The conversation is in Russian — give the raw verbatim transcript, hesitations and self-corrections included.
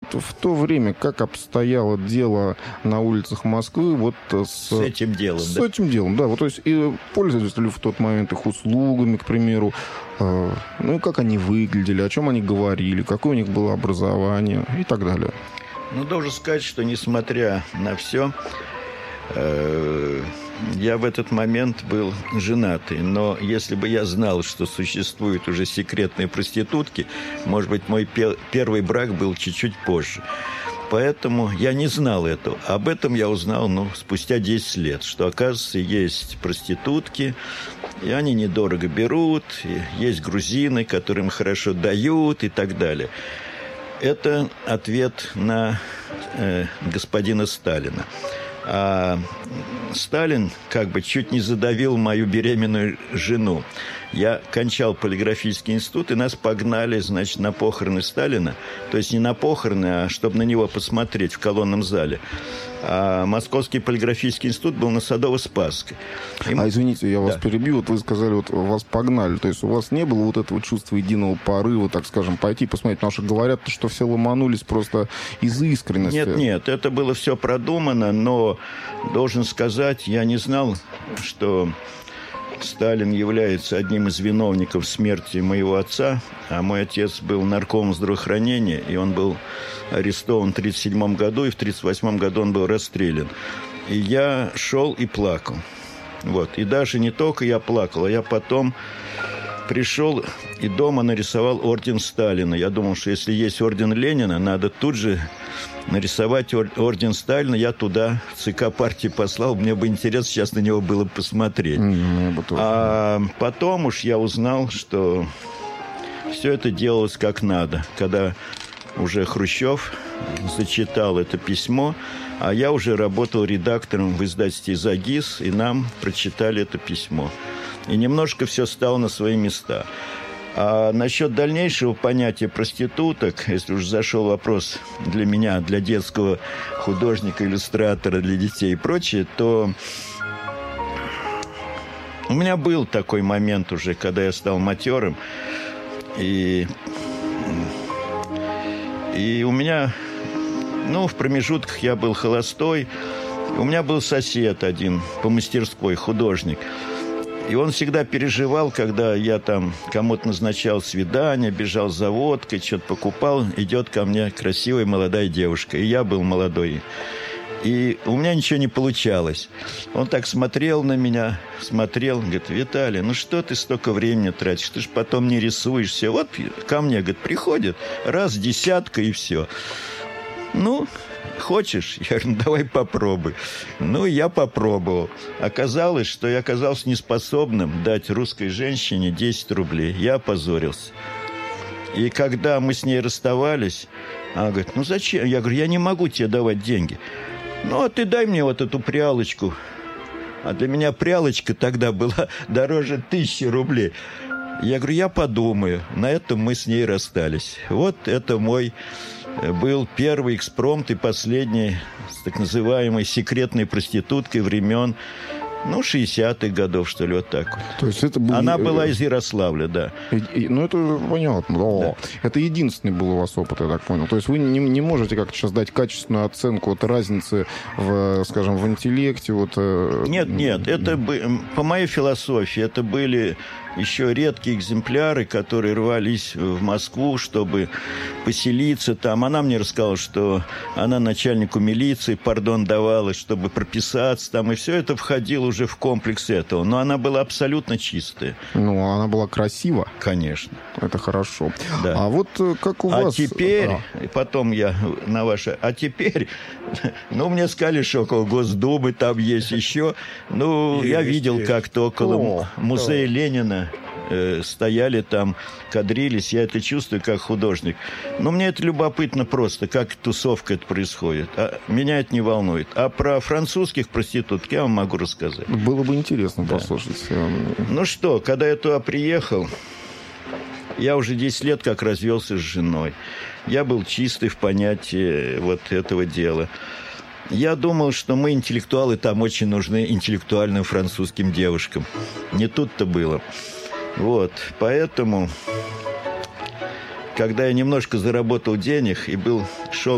в то время как обстояло дело на улицах Москвы вот с, с этим делом? С да? этим делом, да. Вот, то есть и пользовались ли в тот момент их услугами, к примеру, э, ну, как они выглядели, о чем они говорили, какое у них было образование и так далее. Ну, должен сказать, что несмотря на все, э, я в этот момент был женатый. Но если бы я знал, что существуют уже секретные проститутки, может быть, мой пе- первый брак был чуть-чуть позже. Поэтому я не знал этого. Об этом я узнал, ну, спустя десять лет, что, оказывается, есть проститутки, и они недорого берут, и есть грузины, которым хорошо дают и так далее. Это ответ на э, господина Сталина. А Сталин как бы чуть не задавил мою беременную жену. Я кончал полиграфический институт, и нас погнали, значит, на похороны Сталина. То есть не на похороны, а чтобы на него посмотреть в колонном зале. А Московский полиграфический институт был на Садово-Спасской. И... А извините, я вас да. перебью. Вот вы сказали, вот вас погнали. То есть у вас не было вот этого чувства единого порыва, так скажем, пойти посмотреть? Потому что говорят, что все ломанулись просто из искренности. Нет, нет, это было все продумано, но должен сказать, я не знал, что Сталин является одним из виновников смерти моего отца, а мой отец был наркомом здравоохранения, и он был арестован в тридцать седьмом году, и в тридцать восьмом году он был расстрелян. И я шел и плакал. Вот. И даже не только я плакал, а я потом пришел и дома нарисовал орден Сталина. Я думал, что если есть орден Ленина, надо тут же нарисовать орден Сталина. Я туда ЦК партии послал. Мне бы интересно сейчас на него было посмотреть. Mm-hmm. А потом уж я узнал, что все это делалось как надо. Когда уже Хрущев зачитал это письмо, а я уже работал редактором в издательстве «Загис», и нам прочитали это письмо. И немножко все стало на свои места. А насчет дальнейшего понятия проституток, если уж зашел вопрос для меня, для детского художника, иллюстратора, для детей и прочее, то у меня был такой момент уже, когда я стал матерым, и, и у меня, ну, в промежутках я был холостой, у меня был сосед один по мастерской, художник. И он всегда переживал, когда я там кому-то назначал свидание, бежал за водкой, что-то покупал, идет ко мне красивая молодая девушка. И я был молодой. И у меня ничего не получалось. Он так смотрел на меня, смотрел, говорит: Виталий, ну что ты столько времени тратишь? Ты же потом не рисуешься. Вот ко мне, говорит, приходит раз десятка и все. Ну... Хочешь? Я говорю, ну, давай попробуй. Ну, я попробовал. Оказалось, что я оказался неспособным дать русской женщине десять рублей. Я опозорился. И когда мы с ней расставались, она говорит, ну, зачем? Я говорю, я не могу тебе давать деньги. Ну, а ты дай мне вот эту прялочку. А для меня прялочка тогда была дороже тысячи рублей. Я говорю, я подумаю. На этом мы с ней расстались. Вот это мой... был первый экспромт и последний с так называемой секретной проституткой времен, ну, шестидесятых годов, что ли, вот так вот. То есть это был... Она была из Ярославля, да. И, и, ну, это понятно. Да. Это единственный был у вас опыт, я так понял. То есть вы не, не можете как-то сейчас дать качественную оценку вот разницы, в, скажем, в интеллекте? Вот... Нет, нет. Это, по моей философии, это были еще редкие экземпляры, которые рвались в Москву, чтобы поселиться там. Она мне рассказала, что она начальнику милиции пардон давала, чтобы прописаться там. И все это входило уже в комплекс этого. Но она была абсолютно чистая. Ну, она была красива. Конечно. Это хорошо. Да. А вот как у а вас... Теперь, а. и потом я на ваше... А теперь, ну, мне сказали, что около Госдумы там есть еще. Ну, есть, я видел, есть. Как-то около О, музея да. Ленина э, стояли там, кадрились. Я это чувствую как художник. Но мне это любопытно просто, как тусовка это происходит. А меня это не волнует. А про французских проституток я вам могу рассказать. Было бы интересно да. послушать. Ну что, когда я туда приехал, я уже десять лет как развелся с женой. Я был чистый в понятии вот этого дела. Я думал, что мы, интеллектуалы, там очень нужны интеллектуальным французским девушкам. Не тут-то было. Вот, поэтому, когда я немножко заработал денег и был, шел